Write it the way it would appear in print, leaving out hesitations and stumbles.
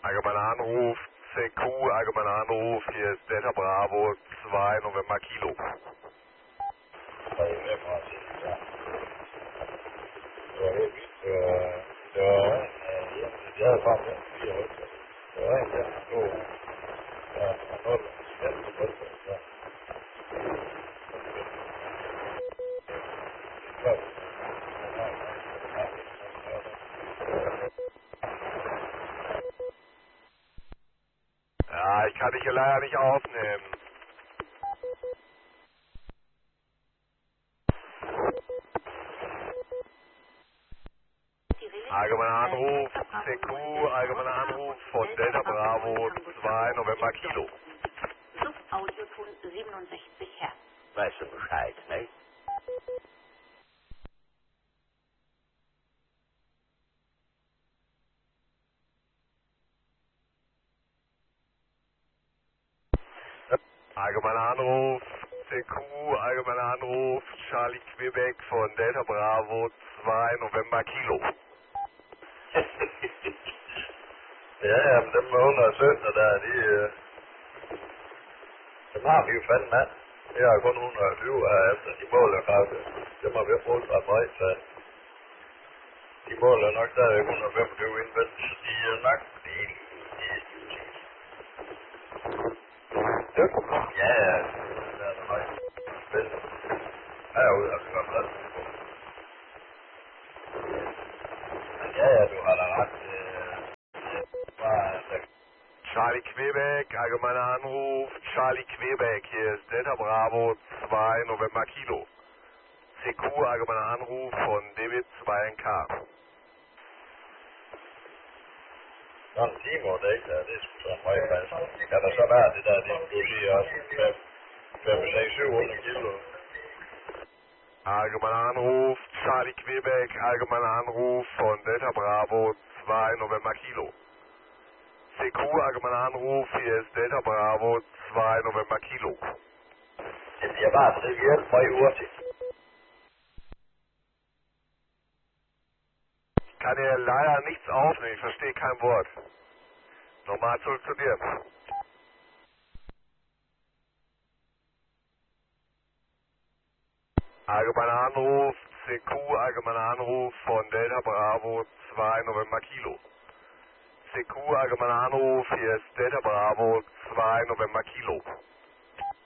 Allgemeiner Anruf, CQ, allgemeiner Anruf, hier ist Delta Bravo 2 November Kilo. Ja, ich kann dich hier leider nicht aufnehmen. Allgemeiner Anruf, CQ, allgemeiner Anruf von Delta Bravo 2 November Kilo. Subaudioton 67 Hertz. Weißt du Bescheid, ne? Allgemeiner Anruf, CQ, allgemeiner Anruf, Charlie Quebec von Delta Bravo 2 November Kilo. Ja, men dem 117 der, dem har vi jo fandme af. Jeg har kun 120 her efter, de måler faktisk. Dem har vi brugt ret meget, så de måler nok stadig 125 indvendt, så de er nok ja, det er nok bedst. Herude har vi godt plads. Men ja, du har da ret. Charlie Quebec, allgemeiner Anruf, Charlie Quebec, hier ist Delta Bravo 2 November Kilo. CQ, allgemeiner Anruf von David 2NK. Nå, en time over det, det er sgu så meget fast. Kan der så være det der, du siger også, 5-6-700 kilo? Allgemeiner Anruf, Charlie Quebec, allgemeiner Anruf von Delta Bravo 2 November Kilo. CQ, allgemeiner Anruf, hier ist Delta Bravo 2 November Kilo. Det bliver bare trivielt meget hurtigt. Ich kann hier leider nichts aufnehmen, ich verstehe kein Wort. Nochmal zurück zu dir. Allgemeiner Anruf, CQ, allgemeiner Anruf von Delta Bravo 2 November Kilo. CQ, allgemeiner Anruf, hier ist Delta Bravo 2 November Kilo.